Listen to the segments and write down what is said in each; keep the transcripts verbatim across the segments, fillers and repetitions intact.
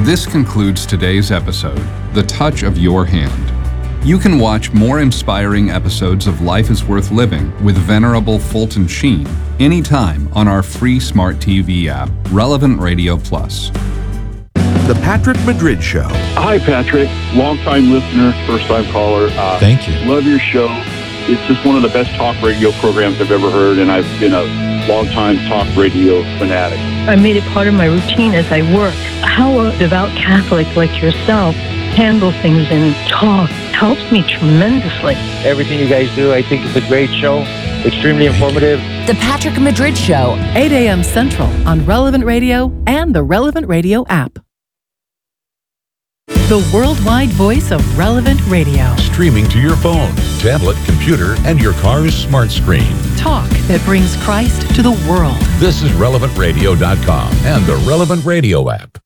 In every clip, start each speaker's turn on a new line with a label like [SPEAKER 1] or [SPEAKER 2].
[SPEAKER 1] This concludes today's episode, The Touch of Your Hand. You can watch more inspiring episodes of Life is Worth Living with Venerable Fulton Sheen anytime on our free smart T V app, Relevant Radio Plus.
[SPEAKER 2] The Patrick Madrid Show.
[SPEAKER 3] Hi, Patrick. Long-time listener, first-time caller. Uh,
[SPEAKER 2] Thank you.
[SPEAKER 3] Love your show. It's just one of the best talk radio programs I've ever heard, and I've been a long-time talk radio fanatic.
[SPEAKER 4] I made it part of my routine as I work. How a devout Catholic like yourself handle things and talk helps me tremendously.
[SPEAKER 5] Everything you guys do, I think it's a great show. Extremely informative.
[SPEAKER 6] The Patrick Madrid Show.
[SPEAKER 7] eight a.m. Central on Relevant Radio and the Relevant Radio app. The worldwide voice of Relevant Radio.
[SPEAKER 2] Streaming to your phone, tablet, computer, and your car's smart screen.
[SPEAKER 7] Talk that brings Christ to the world.
[SPEAKER 2] This is relevant radio dot com and the Relevant Radio app.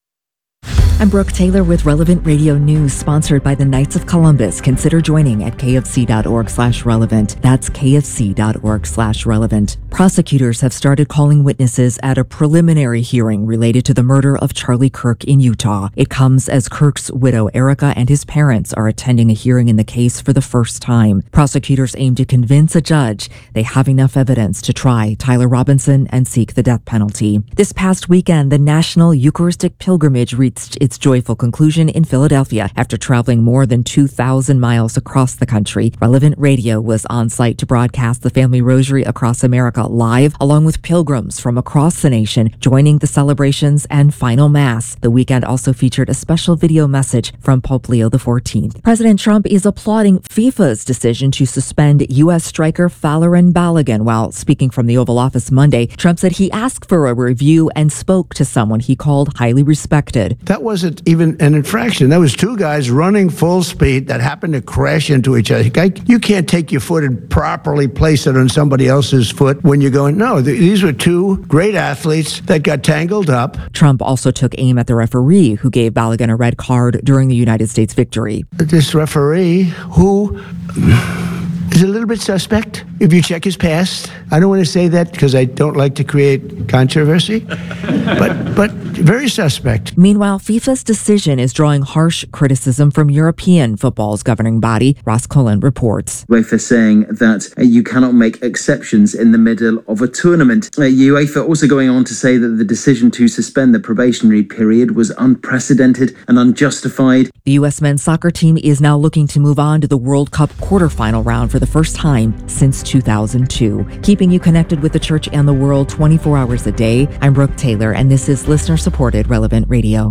[SPEAKER 8] I'm Brooke Taylor with Relevant Radio News, sponsored by the Knights of Columbus. Consider joining at kfc.org slash relevant. That's kfc.org slash relevant. Prosecutors have started calling witnesses at a preliminary hearing related to the murder of Charlie Kirk in Utah. It comes as Kirk's widow, Erica, and his parents are attending a hearing in the case for the first time. Prosecutors aim to convince a judge they have enough evidence to try Tyler Robinson and seek the death penalty. This past weekend, the National Eucharistic Pilgrimage reached its joyful conclusion in Philadelphia after traveling more than two thousand miles across the country. Relevant Radio was on site to broadcast the Family Rosary Across America live, along with pilgrims from across the nation joining the celebrations and final mass. The weekend also featured a special video message from Pope Leo the fourteenth. President Trump is applauding FIFA's decision to suspend U S striker Folarin Balogun. While speaking from the Oval Office Monday, Trump said he asked for a review and spoke to someone he called highly respected.
[SPEAKER 9] That wasn't even an infraction. That was two guys running full speed that happened to crash into each other. You can't take your foot and properly place it on somebody else's foot when you're going, no, these were two great athletes that got tangled up.
[SPEAKER 8] Trump also took aim at the referee who gave Balogun a red card during the United States victory.
[SPEAKER 9] This referee who is a little bit suspect if you check his past. I don't want to say that because I don't like to create controversy, but but very suspect.
[SPEAKER 8] Meanwhile, FIFA's decision is drawing harsh criticism from European football's governing body. Ross Cullen reports.
[SPEAKER 10] UEFA saying that uh, you cannot make exceptions in the middle of a tournament. Uh, UEFA also going on to say that the decision to suspend the probationary period was unprecedented and unjustified.
[SPEAKER 8] The U S men's soccer team is now looking to move on to the World Cup quarterfinal round for the first time since two thousand two. Keeping you connected with the church and the world twenty-four hours a day, I'm Brooke Taylor, and this is listener-supported Relevant Radio.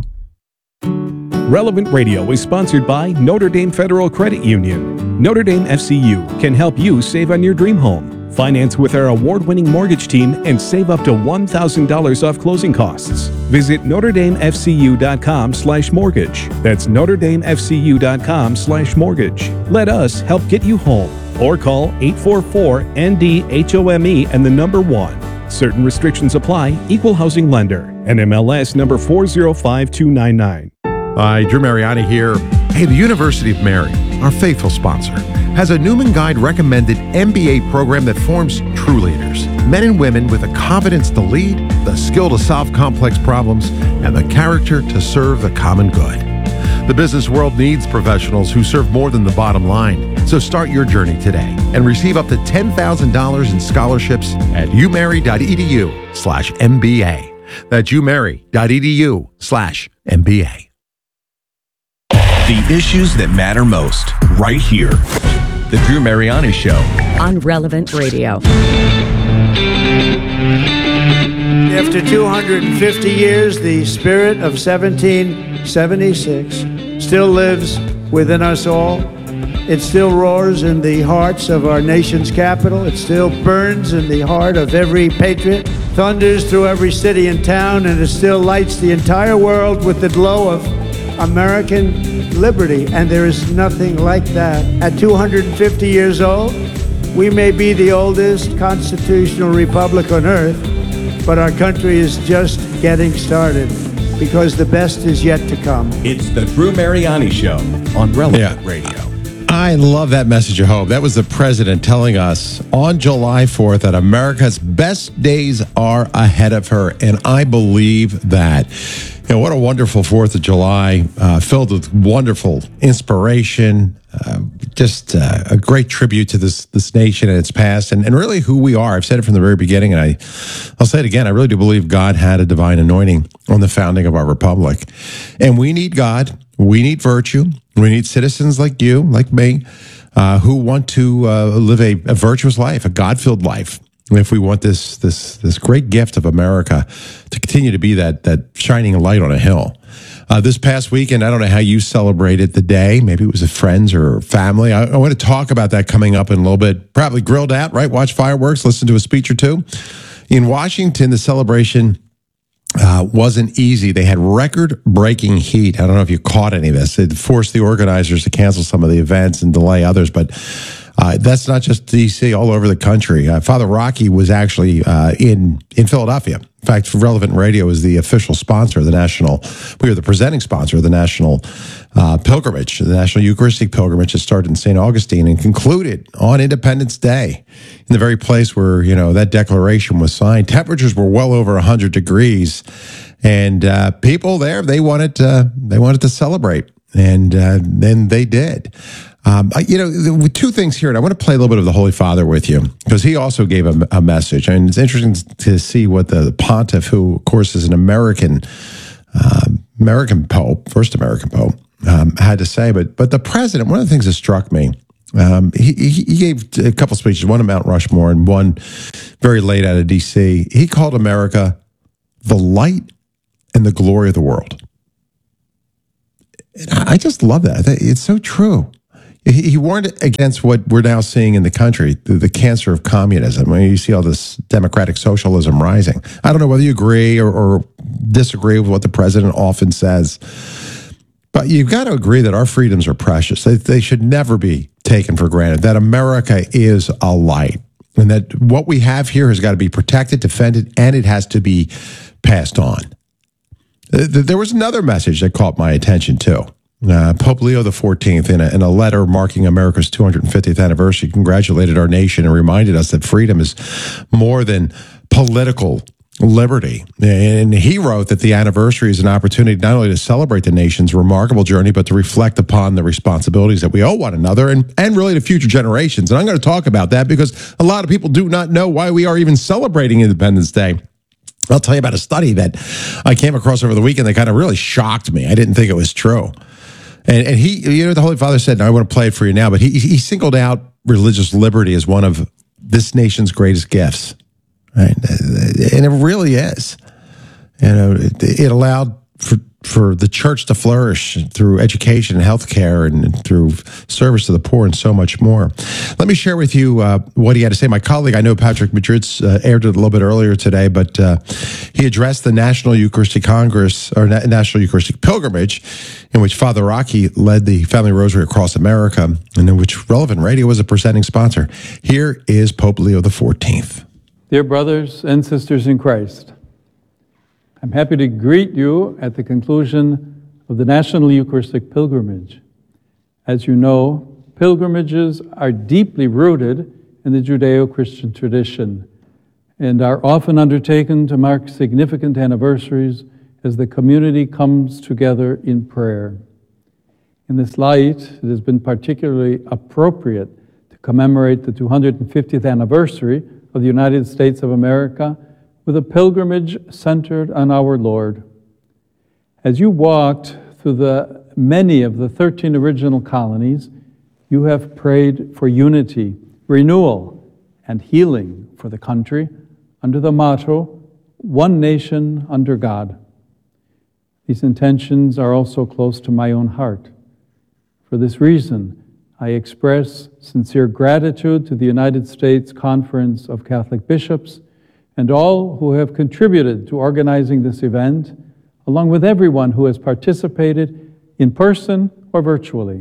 [SPEAKER 11] Relevant Radio is sponsored by Notre Dame Federal Credit Union. Notre Dame F C U can help you save on your dream home. Finance with our award-winning mortgage team and save up to one thousand dollars off closing costs. Visit Notre Dame F C U dot com slash mortgage. That's Notre Dame F C U dot com slash mortgage. Let us help get you home. Or call eight four four N D H O M E and the number one. Certain restrictions apply. Equal housing lender. N M L S number four zero five two nine nine.
[SPEAKER 2] Hi, Drew Mariani here. Hey, the University of Mary, our faithful sponsor, has a Newman Guide recommended M B A program that forms true leaders. Men and women with the confidence to lead, the skill to solve complex problems, and the character to serve the common good. The business world needs professionals who serve more than the bottom line. So start your journey today and receive up to ten thousand dollars in scholarships at umary.edu slash MBA. That's umary.edu slash MBA. The issues that matter most, right here. The Drew Mariani Show
[SPEAKER 6] on Relevant Radio.
[SPEAKER 9] After two hundred fifty years, the spirit of seventeen seventy-six still lives within us all. It still roars in the hearts of our nation's capital. It still burns in the heart of every patriot, thunders through every city and town, and it still lights the entire world with the glow of American liberty. And there is nothing like that. At two hundred fifty years old, we may be the oldest constitutional republic on earth, but our country is just getting started because the best is yet to come.
[SPEAKER 2] It's the Drew Mariani Show on Relevant
[SPEAKER 12] Yeah.
[SPEAKER 2] Radio.
[SPEAKER 12] I love that message of hope. That was the president telling us on July fourth that America's best days are ahead of her, and I believe that. Yeah, what a wonderful fourth of July, uh, filled with wonderful inspiration, uh, just uh, a great tribute to this this nation and its past, and, and really who we are. I've said it from the very beginning, and I, I'll say it again. I really do believe God had a divine anointing on the founding of our republic. And we need God. We need virtue. We need citizens like you, like me, uh, who want to uh, live a, a virtuous life, a God-filled life. If we want this this this great gift of America to continue to be that that shining light on a hill. Uh, this past weekend, I don't know how you celebrated the day. Maybe it was with friends or family. I, I want to talk about that coming up in a little bit. Probably grilled out, right? Watch fireworks, listen to a speech or two. In Washington, the celebration uh, wasn't easy. They had record-breaking heat. I don't know if you caught any of this. It forced the organizers to cancel some of the events and delay others, but Uh, that's not just D C, all over the country. Uh, Father Rocky was actually uh, in in Philadelphia. In fact, Relevant Radio is the official sponsor of the national, we are the presenting sponsor of the national uh, pilgrimage, the National Eucharistic Pilgrimage that started in Saint Augustine and concluded on Independence Day in the very place where, you know, that declaration was signed. Temperatures were well over one hundred degrees, and uh, people there, they wanted to, they wanted to celebrate, and uh, then they did. Um, you know, the, two things here, and I want to play a little bit of the Holy Father with you, because he also gave a, a message. I mean, it's interesting to see what the, the pontiff, who, of course, is an American uh, American Pope, first American Pope, um, had to say. But but the president, one of the things that struck me, um, he, he gave a couple speeches, one at Mount Rushmore and one very late out of D C. He called America the light and the glory of the world. And I just love that. It's so true. He warned against what we're now seeing in the country, the, the cancer of communism. I mean, you see all this democratic socialism rising. I don't know whether you agree or, or disagree with what the president often says, but you've got to agree that our freedoms are precious. They, they should never be taken for granted, that America is a light, and that what we have here has got to be protected, defended, and it has to be passed on. There was another message that caught my attention, too. Uh, Pope Leo the fourteenth, in a, in a letter marking America's two hundred fiftieth anniversary, congratulated our nation and reminded us that freedom is more than political liberty. And he wrote that the anniversary is an opportunity not only to celebrate the nation's remarkable journey, but to reflect upon the responsibilities that we owe one another and, and really to future generations. And I'm going to talk about that because a lot of people do not know why we are even celebrating Independence Day. I'll tell you about a study that I came across over the weekend that kind of really shocked me. I didn't think it was true. And, and he, you know, the Holy Father said, and I want to play it for you now, but he, he singled out religious liberty as one of this nation's greatest gifts. Right? And it really is. You know, it, it allowed for, for the church to flourish through education and healthcare and, and through service to the poor and so much more. Let me share with you uh, what he had to say. My colleague, I know Patrick Madrid, uh, aired it a little bit earlier today, but uh, he addressed the National Eucharistic Congress, or Na- National Eucharistic Pilgrimage, in which Father Rocky led the Family Rosary across America, and in which Relevant Radio was a presenting sponsor. Here is Pope Leo the fourteenth.
[SPEAKER 13] Dear brothers and sisters in Christ, I'm happy to greet you at the conclusion of the National Eucharistic Pilgrimage. As you know, pilgrimages are deeply rooted in the Judeo-Christian tradition and are often undertaken to mark significant anniversaries as the community comes together in prayer. In this light, it has been particularly appropriate to commemorate the two hundred fiftieth anniversary of the United States of America with a pilgrimage centered on our Lord. As you walked through the many of the thirteen original colonies, you have prayed for unity, renewal, and healing for the country under the motto, one nation under God. These intentions are also close to my own heart. For this reason, I express sincere gratitude to the United States Conference of Catholic Bishops and all who have contributed to organizing this event, along with everyone who has participated in person or virtually.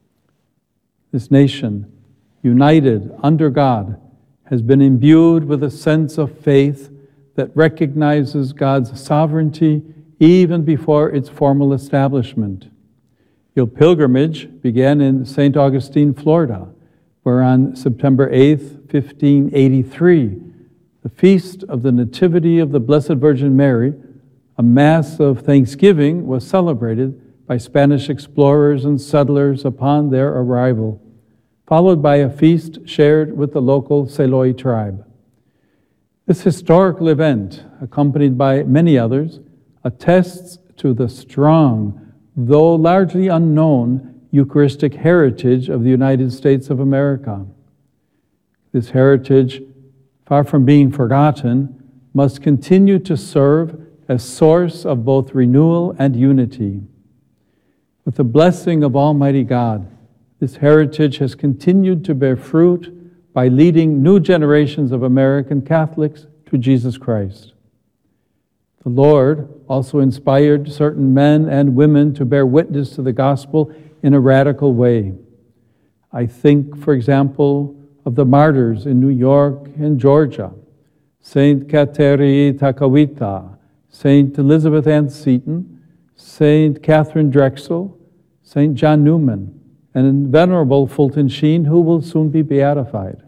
[SPEAKER 13] This nation, united under God, has been imbued with a sense of faith that recognizes God's sovereignty even before its formal establishment. Your pilgrimage began in Saint Augustine, Florida, where on September eighth, fifteen eighty-three, the feast of the Nativity of the Blessed Virgin Mary, a Mass of Thanksgiving was celebrated by Spanish explorers and settlers upon their arrival, followed by a feast shared with the local Seloi tribe. This historical event, accompanied by many others, attests to the strong, though largely unknown, Eucharistic heritage of the United States of America. This heritage, far from being forgotten, must continue to serve as source of both renewal and unity. With the blessing of Almighty God, this heritage has continued to bear fruit by leading new generations of American Catholics to Jesus Christ. The Lord also inspired certain men and women to bear witness to the gospel in a radical way. I think, for example, of the martyrs in New York and Georgia, Saint Kateri Takakwitha, Saint Elizabeth Ann Seton, Saint Catherine Drexel, Saint John Newman, and Venerable Fulton Sheen, who will soon be beatified.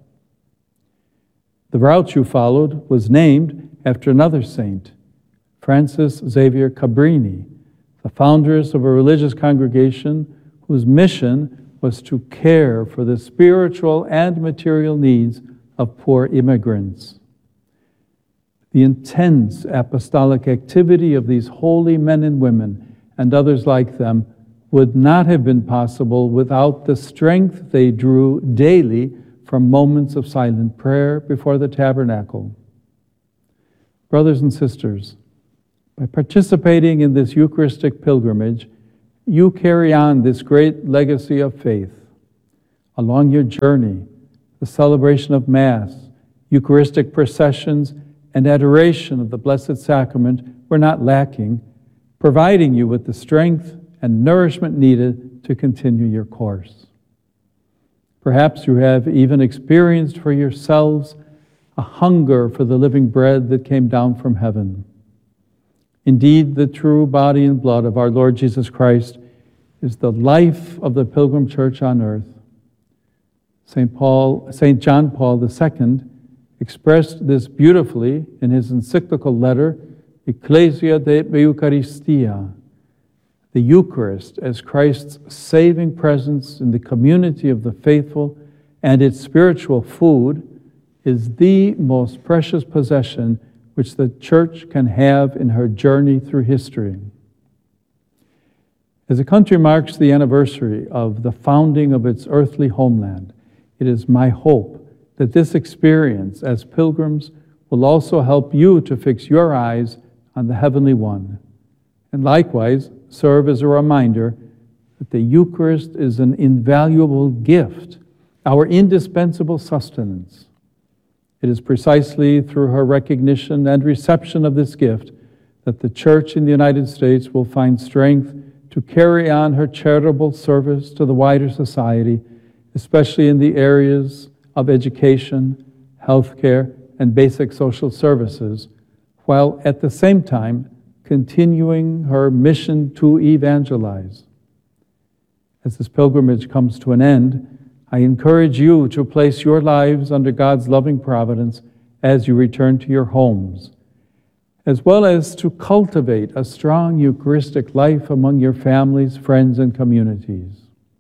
[SPEAKER 13] The route you followed was named after another saint, Francis Xavier Cabrini, the founders of a religious congregation whose mission was to care for the spiritual and material needs of poor immigrants. The intense apostolic activity of these holy men and women and others like them would not have been possible without the strength they drew daily from moments of silent prayer before the tabernacle. Brothers and sisters, by participating in this Eucharistic pilgrimage, you carry on this great legacy of faith. Along your journey, the celebration of Mass, Eucharistic processions, and adoration of the Blessed Sacrament were not lacking, providing you with the strength and nourishment needed to continue your course. Perhaps you have even experienced for yourselves a hunger for the living bread that came down from heaven. Indeed, the true body and blood of our Lord Jesus Christ is the life of the Pilgrim Church on earth. Saint Paul, Saint John Paul the Second expressed this beautifully in his encyclical letter, Ecclesia de Eucharistia. The Eucharist as Christ's saving presence in the community of the faithful and its spiritual food is the most precious possession which the Church can have in her journey through history. As the country marks the anniversary of the founding of its earthly homeland, it is my hope that this experience as pilgrims will also help you to fix your eyes on the Heavenly One, and likewise serve as a reminder that the Eucharist is an invaluable gift, our indispensable sustenance. It is precisely through her recognition and reception of this gift that the Church in the United States will find strength to carry on her charitable service to the wider society, especially in the areas of education, healthcare, and basic social services, while at the same time continuing her mission to evangelize. As this pilgrimage comes to an end, I encourage you to place your lives under God's loving providence as you return to your homes, as well as to cultivate a strong Eucharistic life among your families, friends, and communities.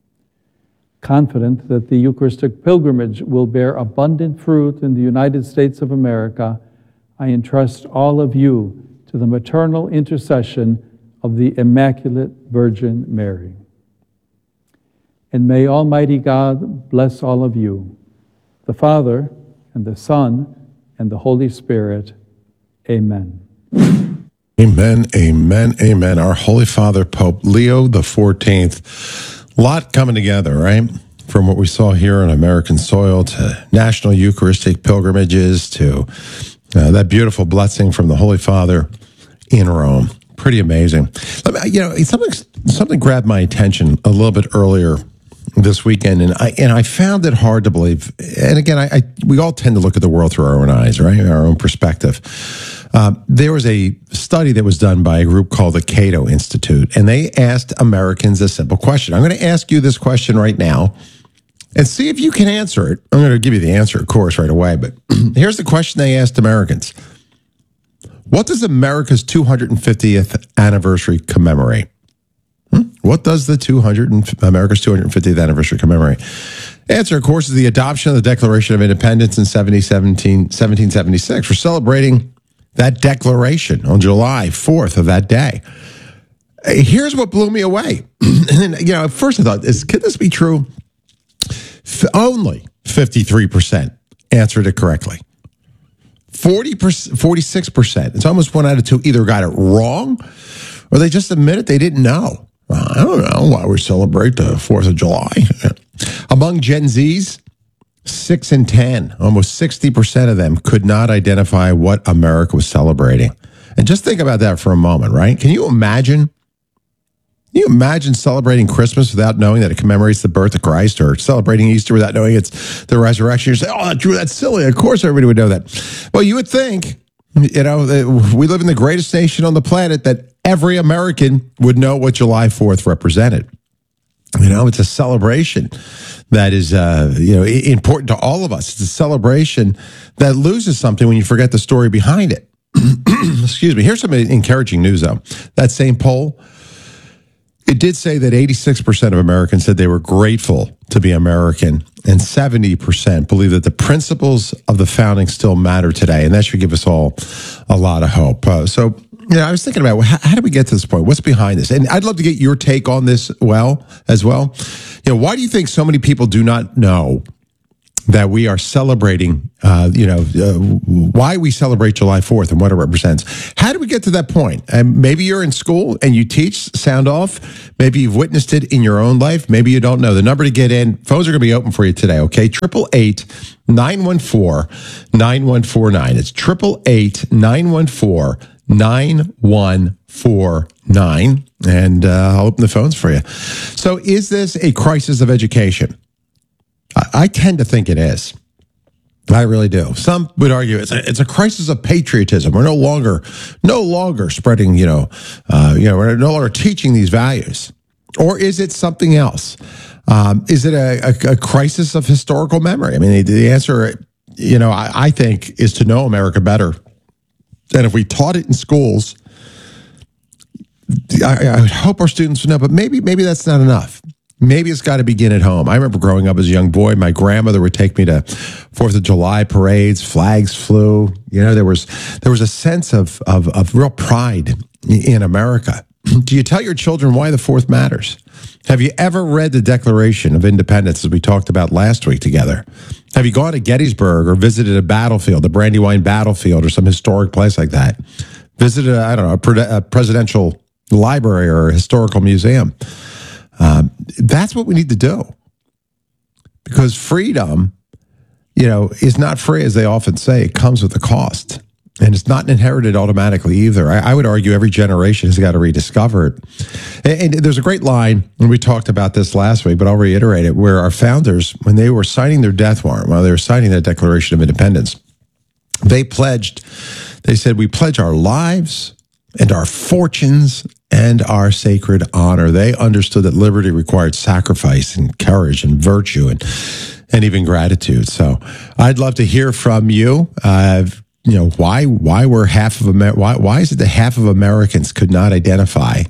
[SPEAKER 13] Confident that the Eucharistic pilgrimage will bear abundant fruit in the United States of America, I entrust all of you to the maternal intercession of the Immaculate Virgin Mary. And may Almighty God bless all of you, the Father, and the Son, and the Holy Spirit. Amen.
[SPEAKER 2] Amen, amen, amen. Our Holy Father, Pope Leo the fourteenth. A lot coming together, right? From what we saw here on American soil to national Eucharistic pilgrimages to uh, that beautiful blessing from the Holy Father in Rome. Pretty amazing. You know, something something grabbed my attention a little bit earlier this weekend, and I and I found it hard to believe. And again, I, I we all tend to look at the world through our own eyes, right? Our own perspective. Uh, there was a study that was done by a group called the Cato Institute, and they asked Americans a simple question. I'm going to ask you this question right now, and see if you can answer it. I'm going to give you the answer, of course, right away. But here's the question they asked Americans: What does America's two hundred fiftieth anniversary commemorate? Hmm? What does the two hundred America's two hundred fiftieth anniversary commemorate? Answer, of course, is the adoption of the Declaration of Independence in seventeen seventy-six. We're celebrating that declaration on July fourth of that day. Here's what blew me away. And, you know, at first I thought, is, could this be true? F- only fifty-three percent answered it correctly. forty percent, forty-six percent. It's almost one out of two either got it wrong or they just admitted they didn't know. Well, I don't know why we celebrate the fourth of July. Among Gen Zs, six in ten, almost sixty percent of them could not identify what America was celebrating. And just think about that for a moment, right? Can you imagine? Can you imagine celebrating Christmas without knowing that it commemorates the birth of Christ, or celebrating Easter without knowing it's the resurrection? You say, oh, Drew, that's silly. Of course everybody would know that. Well, you would think, you know, we live in the greatest nation on the planet, that every American would know what July fourth represented. You know, it's a celebration that is, uh, you know, important to all of us. It's a celebration that loses something when you forget the story behind it. Excuse me. Here's some encouraging news, though. That same poll, it did say that eighty-six percent of Americans said they were grateful to be American, and seventy percent believe that the principles of the founding still matter today, and that should give us all a lot of hope. Uh, so, you know, I was thinking about, well, how, how did we get to this point? What's behind this? And I'd love to get your take on this well, as well. You know, why do you think so many people do not know that we are celebrating, uh, you know, uh, why we celebrate July fourth and what it represents? How did we get to that point? And maybe you're in school and you teach sound off. Maybe you've witnessed it in your own life. Maybe you don't know. The number to get in, phones are going to be open for you today, okay? eight eight eight, nine one four, nine one four nine. It's eight eight eight, nine one four, nine one four nine. And uh, I'll open the phones for you. So is this a crisis of education? I tend to think it is. I really do. Some would argue it's a, it's a crisis of patriotism. We're no longer, no longer spreading, you know, uh, you know, we're no longer teaching these values. Or is it something else? Um, is it a, a, a crisis of historical memory? I mean, the, the answer, you know, I, I think is to know America better. And if we taught it in schools, I, I hope our students would know. But maybe, maybe that's not enough. Maybe it's got to begin at home. I remember growing up as a young boy, my grandmother would take me to Fourth of July parades, flags flew. You know, there was there was a sense of of, of real pride in America. Do you tell your children why the Fourth matters? Have you ever read the Declaration of Independence, as we talked about last week together? Have you gone to Gettysburg or visited a battlefield, the Brandywine battlefield, or some historic place like that? Visited, a, I don't know, a, pre- a presidential library or a historical museum? Um, that's what we need to do, because freedom, you know, is not free, as they often say. It comes with a cost, and it's not inherited automatically either. I, I would argue every generation has got to rediscover it. And, and there's a great line, and we talked about this last week, but I'll reiterate it, where our founders, when they were signing their death warrant, while they were signing the Declaration of Independence, they pledged, they said, we pledge our lives and our fortunes and our sacred honor. They understood that liberty required sacrifice and courage and virtue and and even gratitude. So I'd love to hear from you. Uh, you know, why why were half of Amer- why why is it that half of Americans could not identify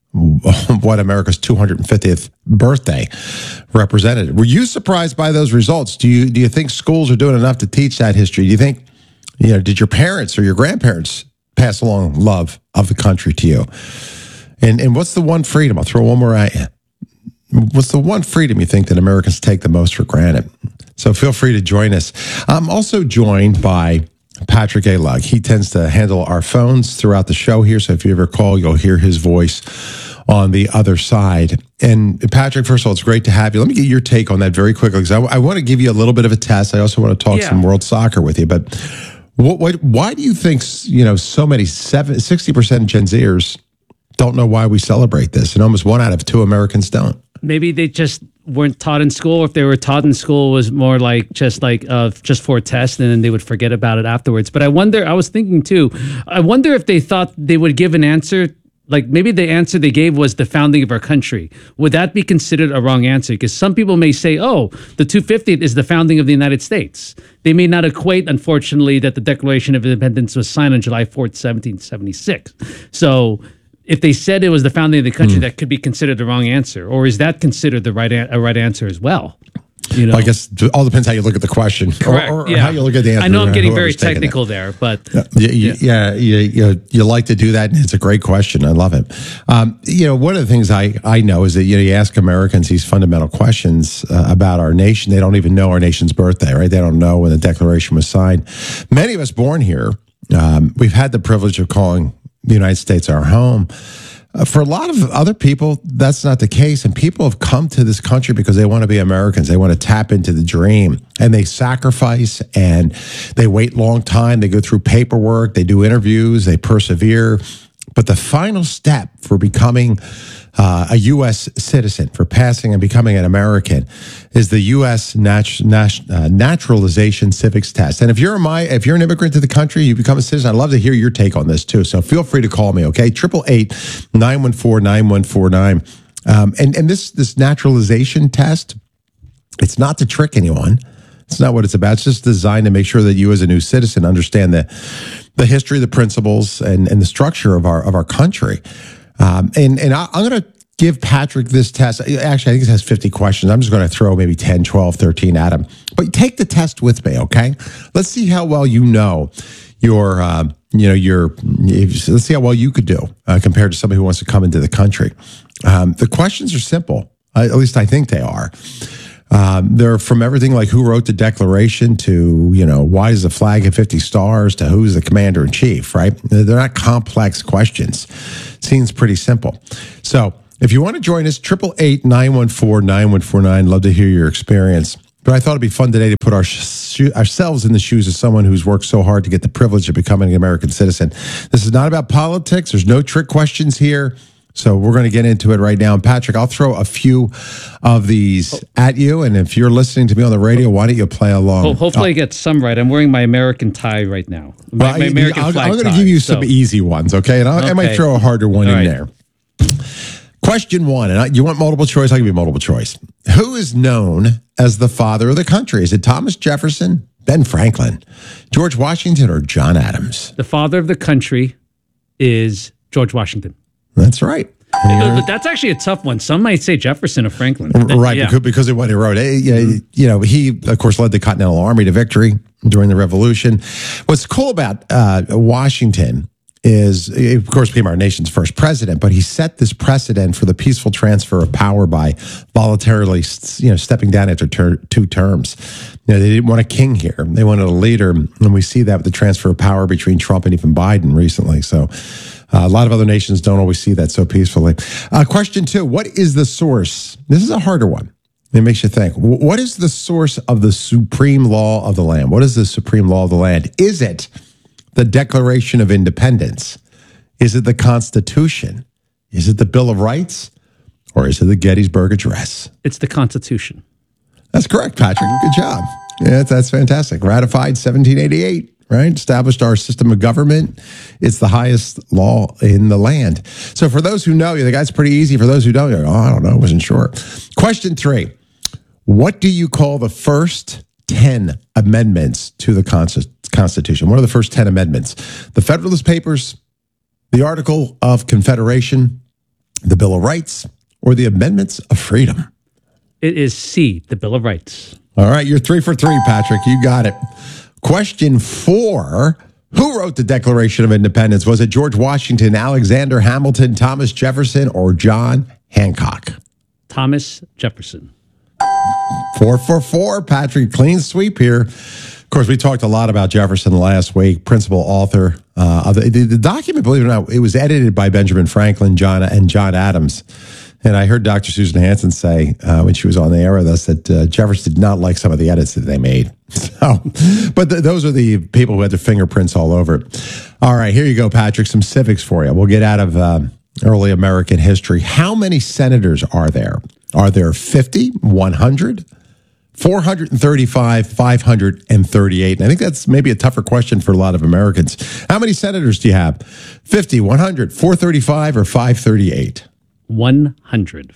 [SPEAKER 2] what America's two hundred fiftieth birthday represented? Were you surprised by those results? Do you do you think schools are doing enough to teach that history? Do you think, you know, did your parents or your grandparents pass along love of the country to you? And and what's the one freedom? I'll throw one more at you. What's the one freedom you think that Americans take the most for granted? So feel free to join us. I'm also joined by Patrick A. Lugg. He tends to handle our phones throughout the show here. So if you ever call, you'll hear his voice on the other side. And Patrick, first of all, it's great to have you. Let me get your take on that very quickly, because I, I want to give you a little bit of a test. I also want to talk yeah. some world soccer with you. But what, what, why do you think, you know, so many, seven, sixty percent of Gen Zers don't know why we celebrate this, and almost one out of two Americans don't?
[SPEAKER 14] Maybe they just weren't taught in school. If they were taught in school, it was more like just like uh, just for a test, and then they would forget about it afterwards. But I wonder, I was thinking too, I wonder if they thought they would give an answer like maybe the answer they gave was the founding of our country. Would that be considered a wrong answer? Because some people may say, oh, the two hundred fiftieth is the founding of the United States. They may not equate, unfortunately, that the Declaration of Independence was signed on July fourth, seventeen seventy-six. So if they said it was the founding of the country, mm. that could be considered the wrong answer. Or is that considered the right a, a right answer as well? You know?
[SPEAKER 12] Well, I guess it all depends how you look at the question.
[SPEAKER 14] Correct.
[SPEAKER 12] Or, or
[SPEAKER 14] yeah.
[SPEAKER 12] how you look at the answer.
[SPEAKER 14] I know I'm getting very technical there, but
[SPEAKER 12] yeah, you, yeah, you, you, you like to do that, and it's a great question. I love it. Um, you know, one of the things I, I know is that you know you ask Americans these fundamental questions uh, about our nation. They don't even know our nation's birthday, right? They don't know when the Declaration was signed. Many of us born here, um, we've had the privilege of calling the United States our home. Uh, for a lot of other people, that's not the case. And people have come to this country because they want to be Americans. They want to tap into the dream. And they sacrifice and they wait long time. They go through paperwork. They do interviews. They persevere. But the final step for becoming uh, a U S citizen, for passing and becoming an American, is the U S nat- nat- uh, naturalization civics test. And if you're my, if you're an immigrant to the country, you become a citizen, I'd love to hear your take on this too. So feel free to call me, okay? eight eight eight, nine one four, nine one four nine. Um, and and this this naturalization test, it's not to trick anyone. It's not what it's about. It's just designed to make sure that you as a new citizen understand the the history, the principles, and, and the structure of our of our country. Um, and and I, I'm going to give Patrick this test. Actually, I think it has fifty questions. I'm just going to throw maybe ten, twelve, thirteen at him. But take the test with me, okay? Let's see how well you know your, uh, you know, your, let's see how well you could do uh, compared to somebody who wants to come into the country. Um, the questions are simple. Uh, at least I think they are. Um, they're from everything like who wrote the Declaration to, you know, why does the flag have fifty stars to who's the commander in chief, right? They're not complex questions. Seems pretty simple. So if you want to join us, eight eight eight, nine one four, nine one four nine. Love to hear your experience. But I thought it'd be fun today to put our sh- ourselves in the shoes of someone who's worked so hard to get the privilege of becoming an American citizen. This is not about politics. There's no trick questions here. So we're going to get into it right now. And Patrick, I'll throw a few of these at you. And if you're listening to me on the radio, why don't you play along?
[SPEAKER 14] Well, hopefully uh, I get some right. I'm wearing my American tie right now. My,
[SPEAKER 12] well,
[SPEAKER 14] my American
[SPEAKER 12] I'll,
[SPEAKER 14] flag
[SPEAKER 12] I'm going to
[SPEAKER 14] tie,
[SPEAKER 12] give you
[SPEAKER 14] so.
[SPEAKER 12] some easy ones, okay? And I'll,
[SPEAKER 14] okay.
[SPEAKER 12] I might throw a harder one
[SPEAKER 14] All
[SPEAKER 12] in
[SPEAKER 14] right.
[SPEAKER 12] there. Question one, and I, you want multiple choice? I'll give you multiple choice. Who is known as the father of the country? Is it Thomas Jefferson, Ben Franklin, George Washington, or John Adams?
[SPEAKER 14] The father of the country is George Washington.
[SPEAKER 12] That's right.
[SPEAKER 14] But that's actually a tough one. Some might say Jefferson or Franklin.
[SPEAKER 12] Right,
[SPEAKER 14] yeah.
[SPEAKER 12] because, because of what he wrote. You know, he, of course, led the Continental Army to victory during the Revolution. What's cool about uh, Washington is, he, of course, became our nation's first president, but he set this precedent for the peaceful transfer of power by voluntarily, you know, stepping down after ter- two terms. You know, they didn't want a king here. They wanted a leader, and we see that with the transfer of power between Trump and even Biden recently. So uh, a lot of other nations don't always see that so peacefully. Uh, question two, what is the source? This is a harder one. It makes you think. What is the source of the supreme law of the land? What is the supreme law of the land? Is it the Declaration of Independence? Is it the Constitution? Is it the Bill of Rights? Or is it the Gettysburg Address?
[SPEAKER 14] It's the Constitution.
[SPEAKER 12] That's correct, Patrick. Good job. Yeah, that's fantastic. Ratified seventeen eighty-eight, right? Established our system of government. It's the highest law in the land. So for those who know, you think that's pretty easy. For those who don't, you're like, oh, I don't know, I wasn't sure. Question three. What do you call the first ten amendments to the Constitution? What are the first ten amendments? The Federalist Papers, the Article of Confederation, the Bill of Rights, or the Amendments of Freedom?
[SPEAKER 14] It is C, the Bill of Rights.
[SPEAKER 12] All right, you're three for three, Patrick. You got it. Question four. Who wrote the Declaration of Independence? Was it George Washington, Alexander Hamilton, Thomas Jefferson, or John Hancock?
[SPEAKER 14] Thomas Jefferson.
[SPEAKER 12] Four for four, Patrick. Clean sweep here. Of course, we talked a lot about Jefferson last week, principal author uh, of the, the, the document, believe it or not, it was edited by Benjamin Franklin, John and John Adams. And I heard Doctor Susan Hansen say uh, when she was on the air with us that uh, Jefferson did not like some of the edits that they made. So, but th- those are the people who had their fingerprints all over it. All right, here you go, Patrick. Some civics for you. We'll get out of uh, early American history. How many senators are there? Are there fifty, one hundred,
[SPEAKER 2] four hundred thirty-five, five hundred thirty-eight. And I think that's maybe a tougher question for a lot of Americans. How many senators do you have? fifty, one hundred, four thirty-five, or five thirty-eight?
[SPEAKER 14] one hundred.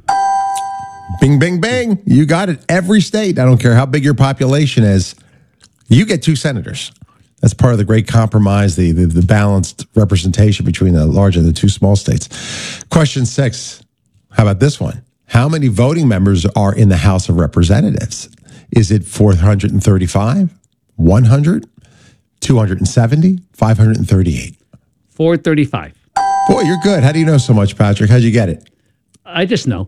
[SPEAKER 2] Bing, bing, bing. You got it. Every state, I don't care how big your population is, you get two senators. That's part of the great compromise, the, the, the balanced representation between the large and the two small states. Question six. How about this one? How many voting members are in the House of Representatives? Is it four hundred thirty-five, one hundred, two hundred seventy, five hundred thirty-eight?
[SPEAKER 14] four thirty-five.
[SPEAKER 2] Boy, you're good. How do you know so much, Patrick? How'd you get it?
[SPEAKER 14] I just know.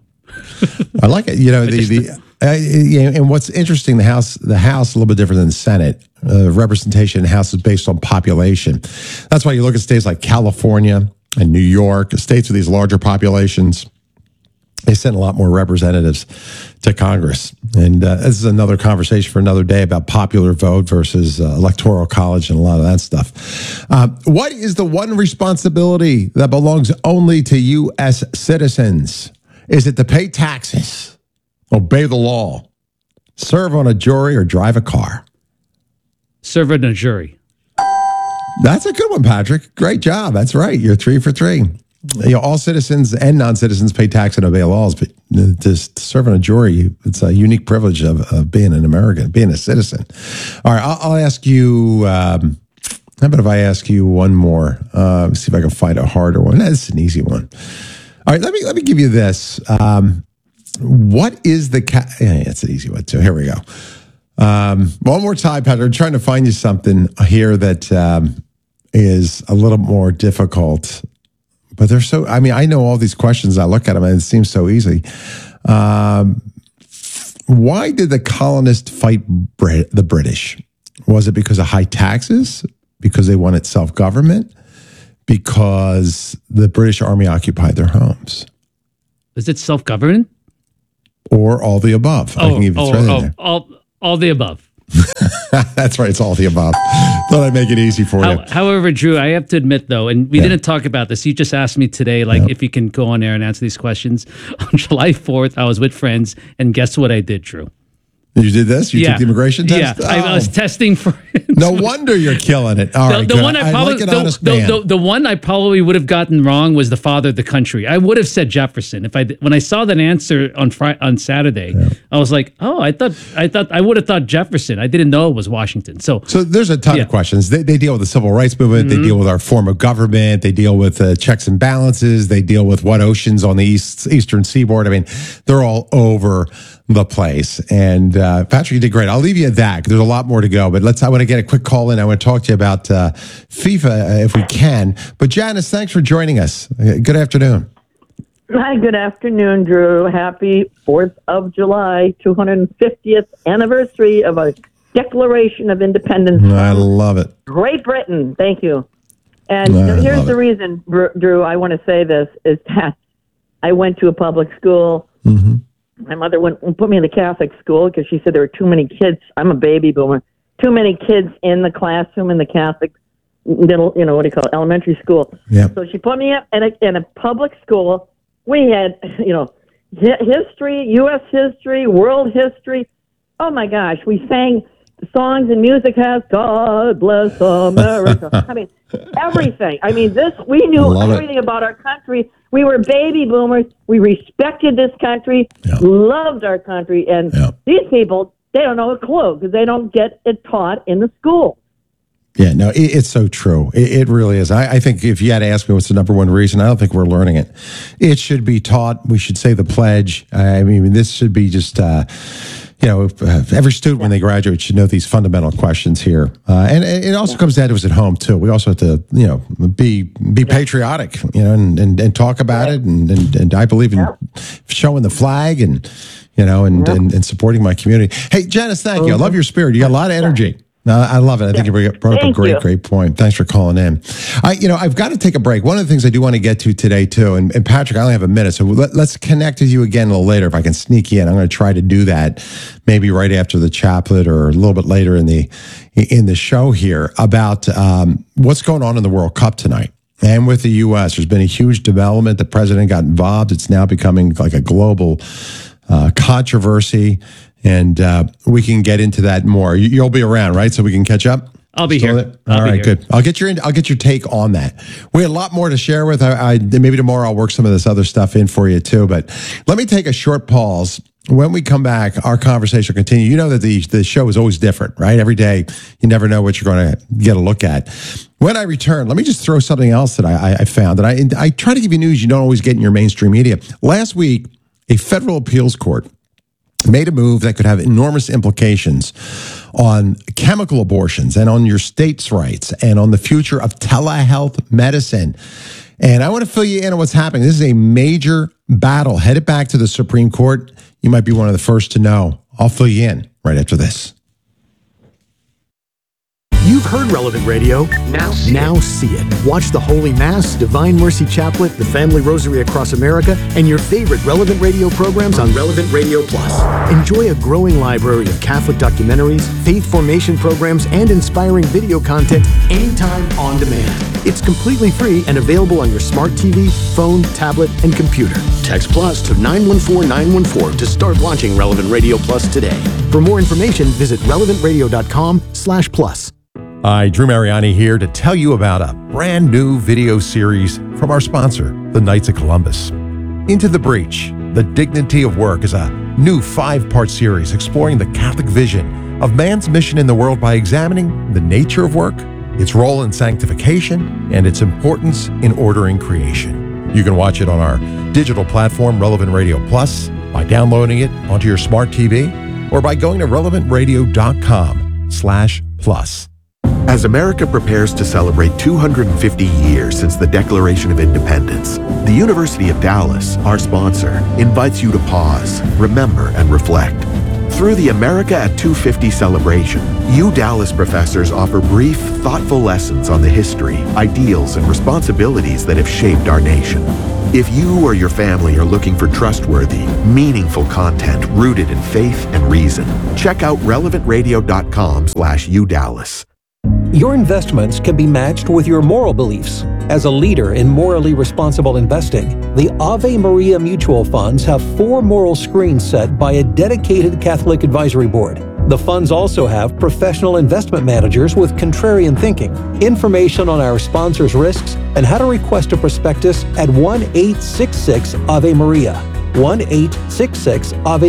[SPEAKER 2] I like it. You know, the, the uh, and what's interesting, the House, the House, a little bit different than the Senate. Uh, representation in the House is based on population. That's why you look at states like California and New York, states with these larger populations. They send a lot more representatives to Congress. And uh, this is another conversation for another day about popular vote versus uh, electoral college and a lot of that stuff. Uh, what is the one responsibility that belongs only to U S citizens? Is it to pay taxes, obey the law, serve on a jury, or drive a car?
[SPEAKER 14] Serve on a jury.
[SPEAKER 2] That's a good one, Patrick. Great job. That's right. You're three for three. You know, all citizens and non-citizens pay tax and obey laws, but to serve on a jury, it's a unique privilege of, of being an American, being a citizen. All right, I'll, I'll ask you, um, how about if I ask you one more? Uh, let's see if I can find a harder one. That's an easy one. All right, let me let me give you this. Um, what is the... Ca- yeah, it's an easy one, too. Here we go. Um, one more time, Patrick. I'm trying to find you something here that um, is a little more difficult. But they're so, I mean, I know all these questions. I look at them and it seems so easy. Um, why did the colonists fight Brit- the British? Was it because of high taxes? Because they wanted self-government? Because the British Army occupied their homes?
[SPEAKER 14] Is it self-government?
[SPEAKER 2] Or all the above?
[SPEAKER 14] Oh,
[SPEAKER 2] I can even
[SPEAKER 14] oh,
[SPEAKER 2] throw it in
[SPEAKER 14] oh,
[SPEAKER 2] there.
[SPEAKER 14] all, all the above.
[SPEAKER 2] That's right. It's all the above. Thought I'd make it easy for
[SPEAKER 14] How,
[SPEAKER 2] you.
[SPEAKER 14] However, Drew, I have to admit, though, and we
[SPEAKER 2] Yeah.
[SPEAKER 14] didn't talk about this. You just asked me today, like,
[SPEAKER 2] Yeah.
[SPEAKER 14] if you can go on air and answer these questions. On July fourth, I was with friends, and guess what I did, Drew?
[SPEAKER 2] You did this? You
[SPEAKER 14] yeah.
[SPEAKER 2] took the immigration test?
[SPEAKER 14] Yeah, I, I was
[SPEAKER 2] Oh.
[SPEAKER 14] testing for it.
[SPEAKER 2] No wonder you're killing it. All
[SPEAKER 14] the,
[SPEAKER 2] right,
[SPEAKER 14] the
[SPEAKER 2] good.
[SPEAKER 14] one I
[SPEAKER 2] I
[SPEAKER 14] probably
[SPEAKER 2] like an
[SPEAKER 14] the,
[SPEAKER 2] honest
[SPEAKER 14] the,
[SPEAKER 2] man.
[SPEAKER 14] the, the one I probably would have gotten wrong was the father of the country. I would have said Jefferson if I when I saw that answer on Friday, on Saturday. Yeah. I was like, oh, I thought I thought I would have thought Jefferson. I didn't know it was Washington. So
[SPEAKER 2] So there's a ton
[SPEAKER 14] Yeah.
[SPEAKER 2] of questions. They, they deal with the civil rights movement.
[SPEAKER 14] Mm-hmm.
[SPEAKER 2] They deal with our form of government. They deal with uh, checks and balances. They deal with what oceans on the east eastern seaboard. I mean, they're all over the place. And uh, Patrick, you did great. I'll leave you at that. There's a lot more to go. But let's. I want to get a quick call in. I want to talk to you about uh, FIFA uh, if we can. But Janice, thanks for joining us. Uh, Good afternoon.
[SPEAKER 15] Hi, good afternoon, Drew. Happy fourth of July, two hundred fiftieth anniversary of a Declaration of Independence.
[SPEAKER 2] I love it.
[SPEAKER 15] Great Britain. Thank you. And
[SPEAKER 2] I
[SPEAKER 15] here's
[SPEAKER 2] love
[SPEAKER 15] the
[SPEAKER 2] it.
[SPEAKER 15] reason, Drew, I want to say this, is that I went to a public school.
[SPEAKER 2] Mm-hmm.
[SPEAKER 15] My mother went put me in the Catholic school because she said there were too many kids. I'm a baby boomer. Too many kids in the classroom in the Catholic middle, you know, what do you call it, elementary school.
[SPEAKER 2] Yep.
[SPEAKER 15] So she put me up in a, in a public school. We had, you know, hi- history, U S history, world history. Oh, my gosh. We sang songs and music has God bless America. I mean, everything. I mean, this, we knew
[SPEAKER 2] Love it.
[SPEAKER 15] everything about our country. We were baby boomers. We respected this country,
[SPEAKER 2] Yeah.
[SPEAKER 15] loved our country. And
[SPEAKER 2] Yeah.
[SPEAKER 15] these people, they don't know a clue because they don't get it taught in the school.
[SPEAKER 2] Yeah, no, it, it's so true. It, it really is. I, I think if you had to ask me what's the number one reason, I don't think we're learning it. It should be taught. We should say the pledge. I mean, this should be just, uh, you know, uh, every student when they graduate should know these fundamental questions here. Uh, and, and it also comes down to us at home, too. We also have to, you know, be be patriotic, you know, and, and, and talk about it. And, and, and I believe in
[SPEAKER 15] Yeah.
[SPEAKER 2] showing the flag and, you know, and,
[SPEAKER 15] Yeah.
[SPEAKER 2] and, and supporting my community. Hey, Janice, thank you. I love your spirit. You got a lot of energy. No, I love it. I think you brought up a
[SPEAKER 15] Thank
[SPEAKER 2] great,
[SPEAKER 15] you.
[SPEAKER 2] great point. Thanks for calling in. I, you know, I've got to take a break. One of the things I do want to get to today too, and, and Patrick, I only have a minute, so let, let's connect with you again a little later if I can sneak you in. I'm going to try to do that, maybe right after the chaplet or a little bit later in the in the show here about um, what's going on in the World Cup tonight. And with the U S, there's been a huge development. The president got involved. It's now becoming like a global uh, controversy. and uh, we can get into that more. You- You'll be around, right? So we can catch up?
[SPEAKER 14] I'll be
[SPEAKER 2] Still
[SPEAKER 14] here.
[SPEAKER 2] there?
[SPEAKER 14] I'll
[SPEAKER 2] All
[SPEAKER 14] be
[SPEAKER 2] right,
[SPEAKER 14] here.
[SPEAKER 2] good. I'll get your I'll get your take on that. We had a lot more to share with. I, I maybe tomorrow I'll work some of this other stuff in for you too. But let me take a short pause. When we come back, our conversation will continue. You know that the the show is always different, right? Every day, you never know what you're going to get a look at. When I return, let me just throw something else that I, I found. And I I try to give you news you don't always get in your mainstream media. Last week, a federal appeals court made a move that could have enormous implications on chemical abortions and on your state's rights and on the future of telehealth medicine. And I want to fill you in on what's happening. This is a major battle headed back to the Supreme Court. You might be one of the first to know. I'll fill you in right after this.
[SPEAKER 16] You've heard Relevant Radio. Now see, now see it. Watch the Holy Mass, Divine Mercy Chaplet, the Family Rosary Across America, and your favorite Relevant Radio programs on Relevant Radio Plus. Enjoy a growing library of Catholic documentaries, faith formation programs, and inspiring video content anytime on demand. It's completely free and available on your smart T V, phone, tablet, and computer. Text Plus to nine one four nine one four to start launching Relevant Radio Plus today. For more information, visit relevant radio dot com slash plus.
[SPEAKER 2] Hi, Drew Mariani here to tell you about a brand new video series from our sponsor, the Knights of Columbus. Into the Breach, The Dignity of Work is a new five-part series exploring the Catholic vision of man's mission in the world by examining the nature of work, its role in sanctification, and its importance in ordering creation. You can watch it on our digital platform, Relevant Radio Plus, by downloading it onto your smart T V, or by going to relevant radio dot com slash plus.
[SPEAKER 17] As America prepares to celebrate two hundred fifty years since the Declaration of Independence, the University of Dallas, our sponsor, invites you to pause, remember, and reflect. Through the America at two fifty celebration, U Dallas professors offer brief, thoughtful lessons on the history, ideals, and responsibilities that have shaped our nation. If you or your family are looking for trustworthy, meaningful content rooted in faith and reason, check out relevant radio dot com slash U Dallas.
[SPEAKER 18] Your investments can be matched with your moral beliefs. As a leader in morally responsible investing, the Ave Maria Mutual Funds have four moral screens set by a dedicated Catholic advisory board. The funds also have professional investment managers with contrarian thinking. Information on our sponsors' risks and how to request a prospectus at one eight six six Ave Maria. one eight six six Ave